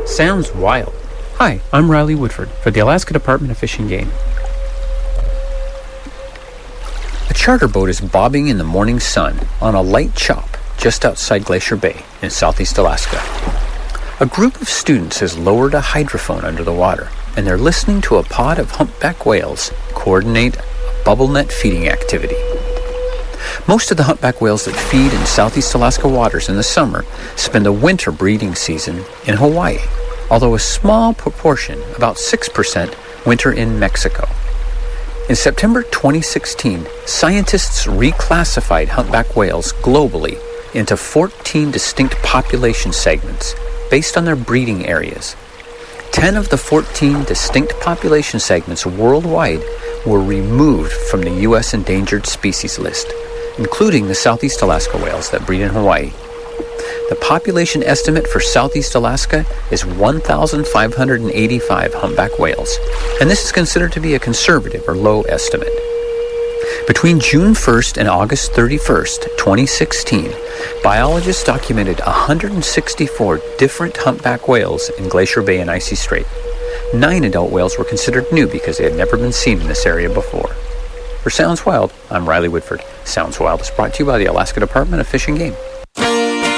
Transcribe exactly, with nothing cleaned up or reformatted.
Sounds wild. Hi, I'm Riley Woodford for the Alaska Department of Fish and Game. A charter boat is bobbing in the morning sun on a light chop just outside Glacier Bay in southeast Alaska. A group of students has lowered a hydrophone under the water, and they're listening to a pod of humpback whales coordinate a bubble net feeding activity. Most of the humpback whales that feed in southeast Alaska waters in the summer spend the winter breeding season in Hawaii, although a small proportion, about six percent, winter in Mexico. In September twenty sixteen, scientists reclassified humpback whales globally into fourteen distinct population segments based on their breeding areas. Ten of the fourteen distinct population segments worldwide were removed from the U S endangered species list, including the southeast Alaska whales that breed in Hawaii. The population estimate for southeast Alaska is one thousand five hundred eighty-five humpback whales, and this is considered to be a conservative or low estimate. Between June first and August thirty-first, twenty sixteen, biologists documented one hundred sixty-four different humpback whales in Glacier Bay and Icy Strait. Nine adult whales were considered new because they had never been seen in this area before. For Sounds Wild, I'm Riley Woodford. Sounds Wild is brought to you by the Alaska Department of Fish and Game.